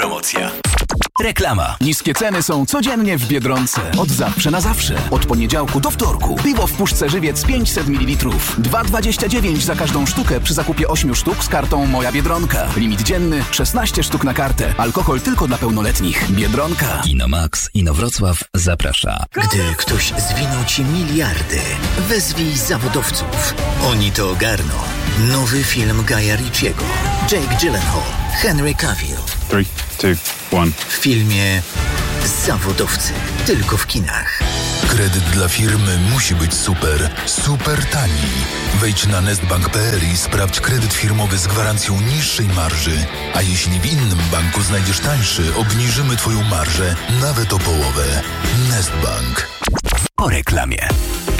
promocja. Reklama. Niskie ceny są codziennie w Biedronce. Od zawsze na zawsze. Od poniedziałku do wtorku. Piwo w puszce Żywiec 500 ml. 2,29 za każdą sztukę przy zakupie 8 sztuk z kartą Moja Biedronka. Limit dzienny 16 sztuk na kartę. Alkohol tylko dla pełnoletnich. Biedronka. Inomax, Inowrocław zaprasza. Gdy ktoś zwinął ci miliardy, wezwij zawodowców. Oni to ogarną. Nowy film Guya Ritchiego. Jake Gyllenhaal, Henry Cavill. 3, 2, 1. W filmie Zawodowcy. Tylko w kinach. Kredyt dla firmy musi być super, super tani. Wejdź na nestbank.pl i sprawdź kredyt firmowy z gwarancją niższej marży. A jeśli w innym banku znajdziesz tańszy, obniżymy Twoją marżę nawet o połowę. Nestbank. Po reklamie.